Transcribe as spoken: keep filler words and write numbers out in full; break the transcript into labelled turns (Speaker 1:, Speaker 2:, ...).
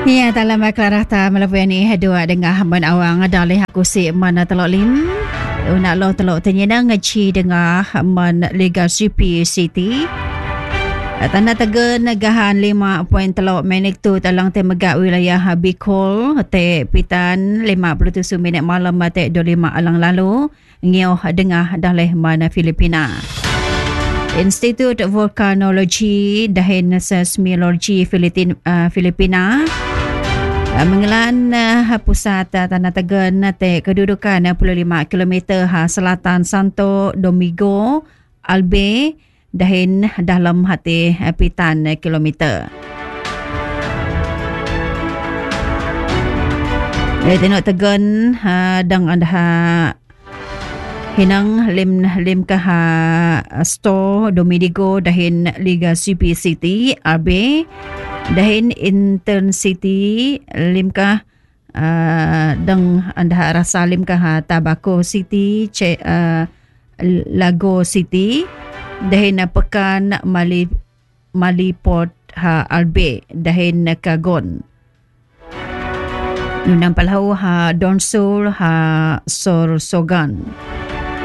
Speaker 1: Ya, dalam kelarah ta melalui ni dua dengan hamban awang dalih aku si mana telok lim. Una lo telok tenyena ngeci dengan man Liga C P City. Tanda tegan negahan lima poin telok minit tu talang te megak wilayah Bicol te pitan lima puluh tujuh minit malam te dua puluh lima alang lalu ngioh dengah dalih mana Filipina. Institut Volcanology dahin Seismology Filipin, uh, Filipina uh, mengelan uh, pusat uh, tanah tegan te kedudukan uh, puluh lima kilometer ha selatan Santo Domingo Albe dahin dalam hati uh, pitan uh, kilometer. Eh tengok tegan uh, dang anda hinang lim lim kaha store Domingo dahin Liga C P City R B dahin Intern City lim kah uh, dang anda rasa lim kaha Tabaco City ce, uh, Lago City dahin pekan Mali Maliport ha R B dahin Kagon Nunang Palau ha Donsol ha Sorsogan.